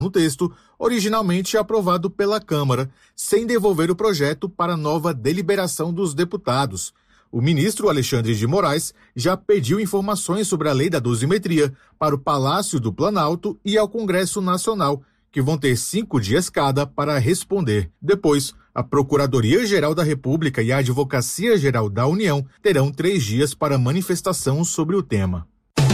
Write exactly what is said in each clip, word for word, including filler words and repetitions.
no texto originalmente aprovado pela Câmara, sem devolver o projeto para nova deliberação dos deputados. O ministro Alexandre de Moraes já pediu informações sobre a lei da dosimetria para o Palácio do Planalto e ao Congresso Nacional, que vão ter cinco dias cada para responder. Depois, a Procuradoria-Geral da República e a Advocacia-Geral da União terão três dias para manifestação sobre o tema.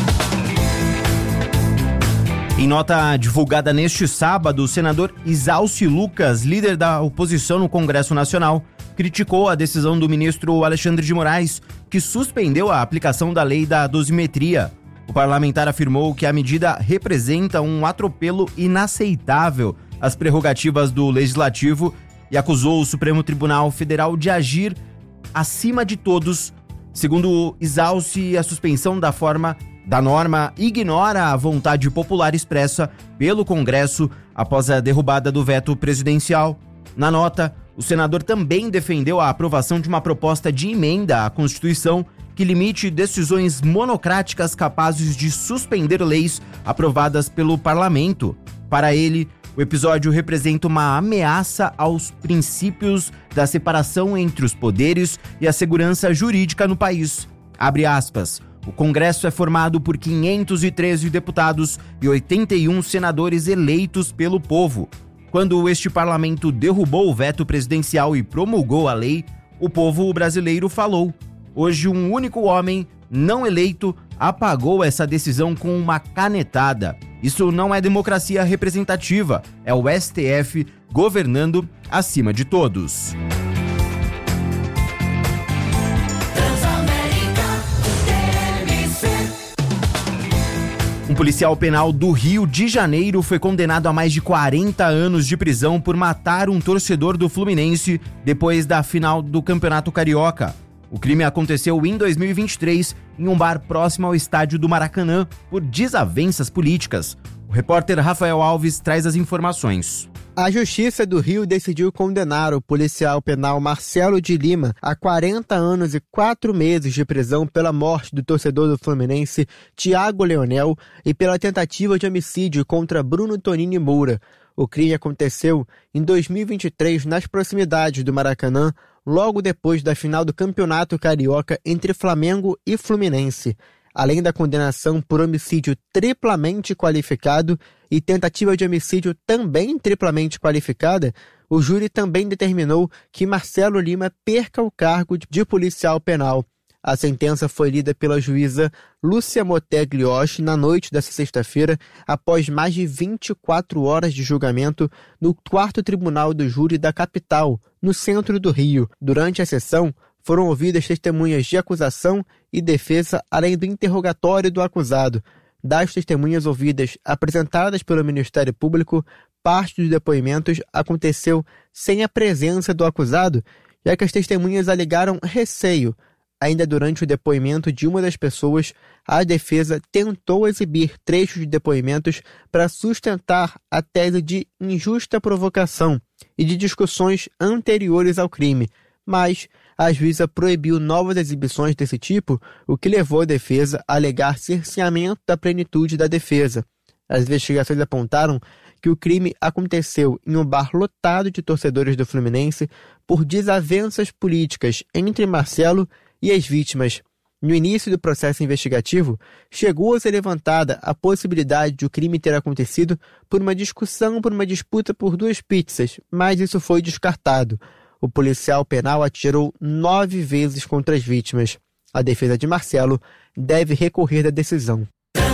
Em nota divulgada neste sábado, o senador Isalci Lucas, líder da oposição no Congresso Nacional, criticou a decisão do ministro Alexandre de Moraes, que suspendeu a aplicação da lei da dosimetria. O parlamentar afirmou que a medida representa um atropelo inaceitável às prerrogativas do Legislativo e acusou o Supremo Tribunal Federal de agir acima de todos. Segundo Isalci, a suspensão da forma da norma ignora a vontade popular expressa pelo Congresso após a derrubada do veto presidencial. Na nota, o senador também defendeu a aprovação de uma proposta de emenda à Constituição que limite decisões monocráticas capazes de suspender leis aprovadas pelo parlamento. Para ele, o episódio representa uma ameaça aos princípios da separação entre os poderes e a segurança jurídica no país. Abre aspas. O Congresso é formado por quinhentos e treze deputados e oitenta e um senadores eleitos pelo povo. Quando este parlamento derrubou o veto presidencial e promulgou a lei, o povo brasileiro falou. Hoje, um único homem não eleito apagou essa decisão com uma canetada. Isso não é democracia representativa, é o S T F governando acima de todos. Um policial penal do Rio de Janeiro foi condenado a mais de quarenta anos de prisão por matar um torcedor do Fluminense depois da final do Campeonato Carioca. O crime aconteceu em dois mil e vinte e três em um bar próximo ao estádio do Maracanã por desavenças políticas. O repórter Rafael Alves traz as informações. A Justiça do Rio decidiu condenar o policial penal Marcelo de Lima a quarenta anos e quatro meses de prisão pela morte do torcedor do Fluminense, Thiago Leonel, e pela tentativa de homicídio contra Bruno Tonini Moura. O crime aconteceu em dois mil e vinte e três nas proximidades do Maracanã, logo depois da final do Campeonato Carioca entre Flamengo e Fluminense. Além da condenação por homicídio triplamente qualificado e tentativa de homicídio também triplamente qualificada, o júri também determinou que Marcelo Lima perca o cargo de policial penal. A sentença foi lida pela juíza Lúcia Moteglioshi na noite desta sexta-feira, após mais de vinte e quatro horas de julgamento no quarto tribunal do júri da capital, no centro do Rio. Durante a sessão, foram ouvidas testemunhas de acusação e defesa, além do interrogatório do acusado. Das testemunhas ouvidas apresentadas pelo Ministério Público, parte dos depoimentos aconteceu sem a presença do acusado, já que as testemunhas alegaram receio. Ainda durante o depoimento de uma das pessoas, a defesa tentou exibir trechos de depoimentos para sustentar a tese de injusta provocação e de discussões anteriores ao crime, mas a juíza proibiu novas exibições desse tipo, o que levou a defesa a alegar cerceamento da plenitude da defesa. As investigações apontaram que o crime aconteceu em um bar lotado de torcedores do Fluminense por desavenças políticas entre Marcelo e as vítimas. No início do processo investigativo, chegou a ser levantada a possibilidade de o crime ter acontecido por uma discussão por uma disputa por duas pizzas, mas isso foi descartado. O policial penal atirou nove vezes contra as vítimas. A defesa de Marcelo deve recorrer da decisão.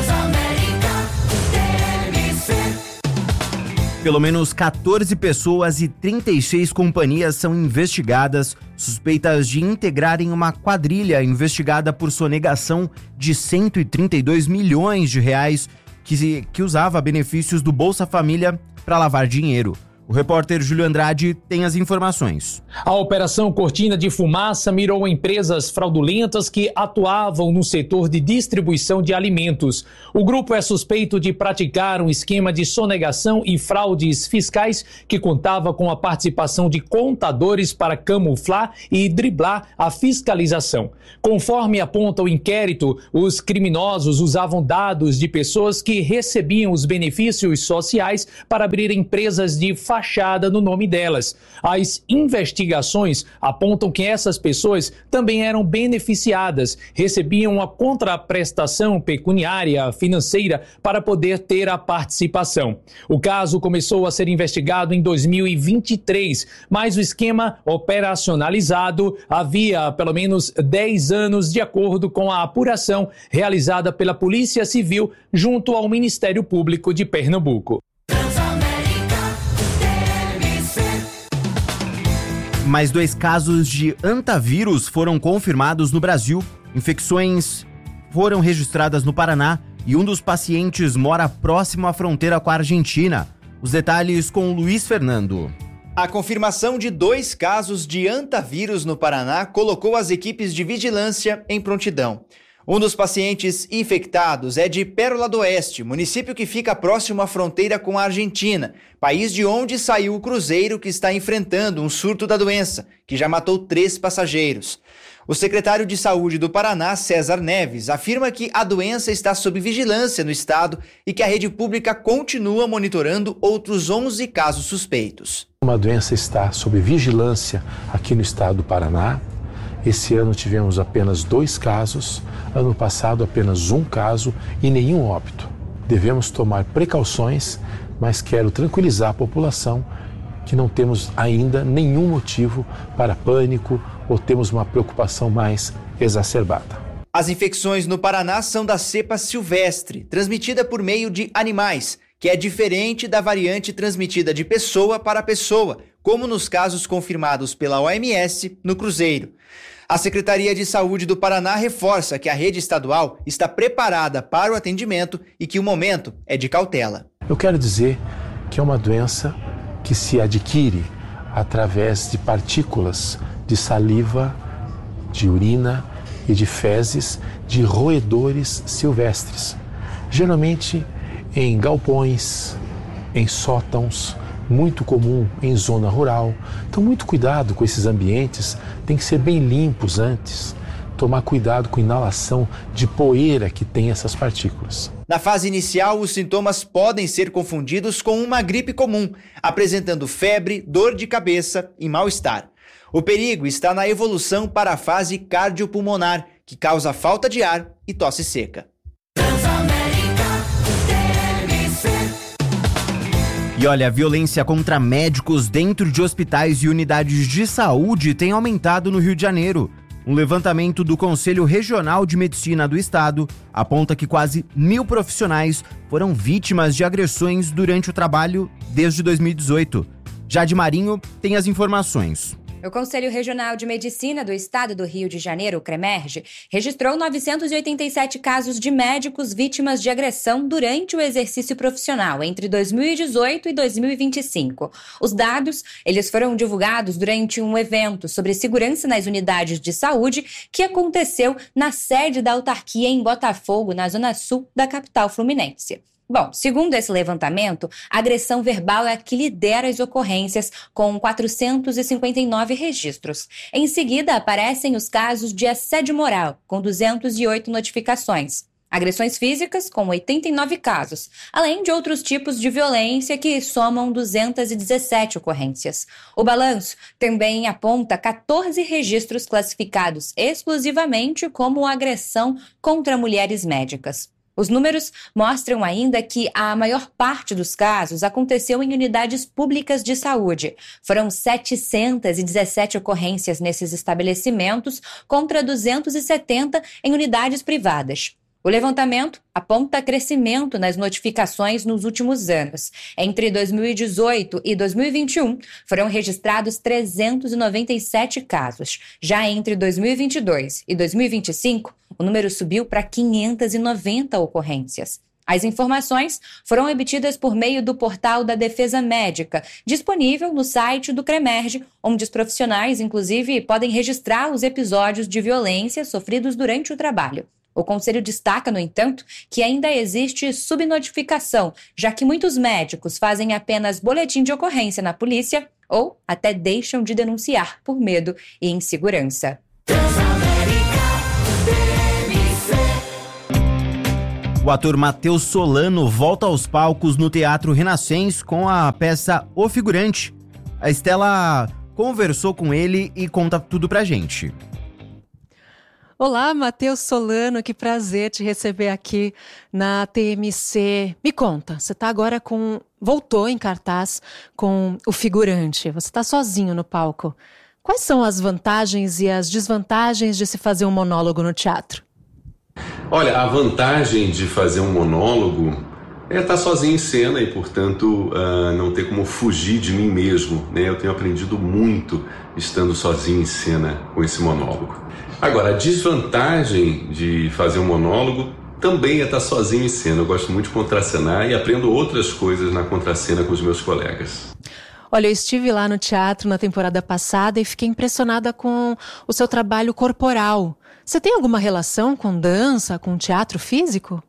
Pelo menos catorze pessoas e trinta e seis companhias são investigadas, suspeitas de integrarem uma quadrilha investigada por sonegação de cento e trinta e dois milhões de reais que, que usava benefícios do Bolsa Família para lavar dinheiro. O repórter Júlio Andrade tem as informações. A Operação Cortina de Fumaça mirou empresas fraudulentas que atuavam no setor de distribuição de alimentos. O grupo é suspeito de praticar um esquema de sonegação e fraudes fiscais que contava com a participação de contadores para camuflar e driblar a fiscalização. Conforme aponta o inquérito, os criminosos usavam dados de pessoas que recebiam os benefícios sociais para abrir empresas de fachada no nome delas. As investigações apontam que essas pessoas também eram beneficiadas, recebiam uma contraprestação pecuniária financeira para poder ter a participação. O caso começou a ser investigado em dois mil e vinte e três, mas o esquema operacionalizado havia pelo menos dez anos, de acordo com a apuração realizada pela Polícia Civil junto ao Ministério Público de Pernambuco. Mais dois casos de hantavírus foram confirmados no Brasil. Infecções foram registradas no Paraná e um dos pacientes mora próximo à fronteira com a Argentina. Os detalhes com o Luiz Fernando. A confirmação de dois casos de hantavírus no Paraná colocou as equipes de vigilância em prontidão. Um dos pacientes infectados é de Pérola do Oeste, município que fica próximo à fronteira com a Argentina, país de onde saiu o cruzeiro que está enfrentando um surto da doença, que já matou três passageiros. O secretário de Saúde do Paraná, César Neves, afirma que a doença está sob vigilância no estado e que a rede pública continua monitorando outros onze casos suspeitos. Uma doença está sob vigilância aqui no estado do Paraná. Esse ano tivemos apenas dois casos, ano passado apenas um caso e nenhum óbito. Devemos tomar precauções, mas quero tranquilizar a população que não temos ainda nenhum motivo para pânico ou temos uma preocupação mais exacerbada. As infecções no Paraná são da cepa silvestre, transmitida por meio de animais, que é diferente da variante transmitida de pessoa para pessoa, como nos casos confirmados pela O M S no Cruzeiro. A Secretaria de Saúde do Paraná reforça que a rede estadual está preparada para o atendimento e que o momento é de cautela. Eu quero dizer que é uma doença que se adquire através de partículas de saliva, de urina e de fezes de roedores silvestres, geralmente em galpões, em sótãos, muito comum em zona rural. Então, muito cuidado com esses ambientes, tem que ser bem limpos antes. Tomar cuidado com a inalação de poeira que tem essas partículas. Na fase inicial, os sintomas podem ser confundidos com uma gripe comum, apresentando febre, dor de cabeça e mal-estar. O perigo está na evolução para a fase cardiopulmonar, que causa falta de ar e tosse seca. E olha, a violência contra médicos dentro de hospitais e unidades de saúde tem aumentado no Rio de Janeiro. Um levantamento do Conselho Regional de Medicina do Estado aponta que quase mil profissionais foram vítimas de agressões durante o trabalho desde dois mil e dezoito. Jade Marinho tem as informações. O Conselho Regional de Medicina do Estado do Rio de Janeiro, o CREMERG, registrou novecentos e oitenta e sete casos de médicos vítimas de agressão durante o exercício profissional entre dois mil e dezoito e dois mil e vinte e cinco. Os dados, eles foram divulgados durante um evento sobre segurança nas unidades de saúde que aconteceu na sede da autarquia em Botafogo, na zona sul da capital fluminense. Bom, segundo esse levantamento, a agressão verbal é a que lidera as ocorrências, com quatrocentos e cinquenta e nove registros. Em seguida, aparecem os casos de assédio moral, com duzentas e oito notificações. Agressões físicas, com oitenta e nove casos, além de outros tipos de violência que somam duzentas e dezessete ocorrências. O balanço também aponta quatorze registros classificados exclusivamente como agressão contra mulheres médicas. Os números mostram ainda que a maior parte dos casos aconteceu em unidades públicas de saúde. Foram setecentas e dezessete ocorrências nesses estabelecimentos contra duzentas e setenta em unidades privadas. O levantamento aponta crescimento nas notificações nos últimos anos. Entre dois mil e dezoito e dois mil e vinte e um, foram registrados trezentos e noventa e sete casos. Já entre dois mil e vinte e dois e dois mil e vinte e cinco, o número subiu para quinhentas e noventa ocorrências. As informações foram obtidas por meio do portal da Defesa Médica, disponível no site do CREMERGE, onde os profissionais, inclusive, podem registrar os episódios de violência sofridos durante o trabalho. O Conselho destaca, no entanto, que ainda existe subnotificação, já que muitos médicos fazem apenas boletim de ocorrência na polícia ou até deixam de denunciar por medo e insegurança. O ator Matheus Solano volta aos palcos no Teatro Renascença com a peça O Figurante. A Estela conversou com ele e conta tudo pra gente. Olá, Matheus Solano, que prazer te receber aqui na T M C. Me conta, você tá agora com... voltou em cartaz com O Figurante. Você tá sozinho no palco. Quais são as vantagens e as desvantagens de se fazer um monólogo no teatro? Olha, a vantagem de fazer um monólogo é estar sozinho em cena e, portanto, uh, não ter como fugir de mim mesmo, né? Eu tenho aprendido muito estando sozinho em cena com esse monólogo. Agora, a desvantagem de fazer um monólogo também é estar sozinho em cena. Eu gosto muito de contracenar e aprendo outras coisas na contracena com os meus colegas. Olha, eu estive lá no teatro na temporada passada e fiquei impressionada com o seu trabalho corporal. Você tem alguma relação com dança, com teatro físico?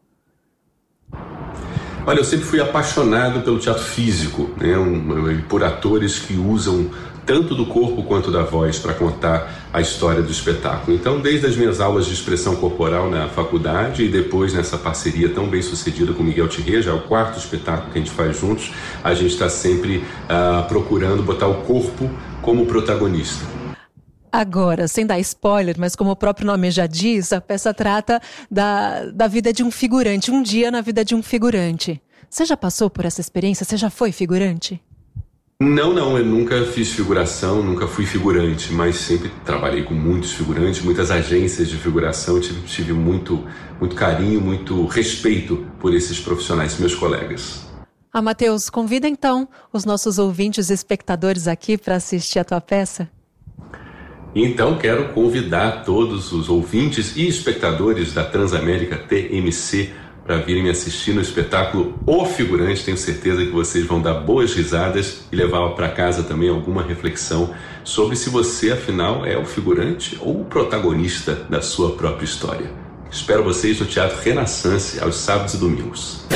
Olha, eu sempre fui apaixonado pelo teatro físico, né? um, por atores que usam tanto do corpo quanto da voz para contar a história do espetáculo. Então, desde as minhas aulas de expressão corporal na faculdade e depois nessa parceria tão bem sucedida com Miguel Thierry, já é o quarto espetáculo que a gente faz juntos, a gente está sempre uh, procurando botar o corpo como protagonista. Agora, sem dar spoiler, mas como o próprio nome já diz, a peça trata da, da vida de um figurante, um dia na vida de um figurante. Você já passou por essa experiência? Você já foi figurante? Não, não, eu nunca fiz figuração, nunca fui figurante, mas sempre trabalhei com muitos figurantes, muitas agências de figuração, tive, tive muito, muito carinho, muito respeito por esses profissionais, meus colegas. Ah, Matheus, convida então os nossos ouvintes e espectadores aqui para assistir a tua peça. Então, quero convidar todos os ouvintes e espectadores da Transamérica T M C para virem me assistir no espetáculo O Figurante. Tenho certeza que vocês vão dar boas risadas e levar para casa também alguma reflexão sobre se você, afinal, é o figurante ou o protagonista da sua própria história. Espero vocês no Teatro Renascença aos sábados e domingos.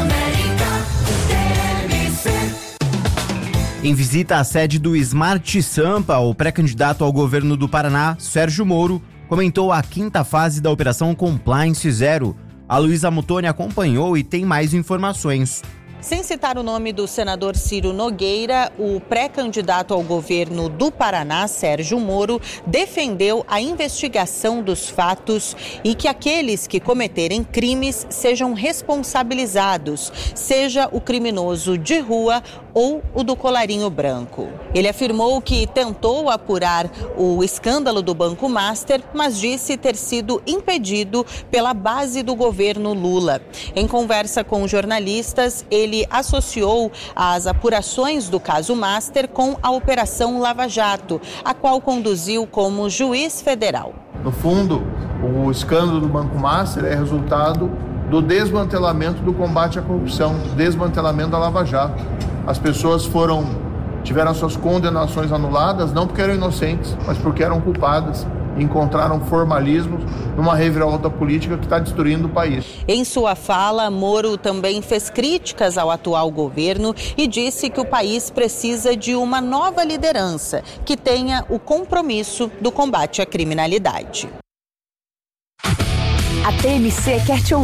Em visita à sede do Smart Sampa, o pré-candidato ao governo do Paraná, Sérgio Moro, comentou a quinta fase da Operação Compliance Zero. A Luísa Mutoni acompanhou e tem mais informações. Sem citar o nome do senador Ciro Nogueira, o pré-candidato ao governo do Paraná, Sérgio Moro, defendeu a investigação dos fatos e que aqueles que cometerem crimes sejam responsabilizados, seja o criminoso de rua ou o do colarinho branco. Ele afirmou que tentou apurar o escândalo do Banco Master, mas disse ter sido impedido pela base do governo Lula. Em conversa com jornalistas, ele Ele associou as apurações do caso Master com a Operação Lava Jato, a qual conduziu como juiz federal. No fundo, o escândalo do Banco Master é resultado do desmantelamento do combate à corrupção, desmantelamento da Lava Jato. As pessoas foram, tiveram suas condenações anuladas, não porque eram inocentes, mas porque eram culpadas. Encontraram formalismos numa reviravolta política que está destruindo o país. Em sua fala, Moro também fez críticas ao atual governo e disse que o país precisa de uma nova liderança que tenha o compromisso do combate à criminalidade. A T M C quer te ouvir.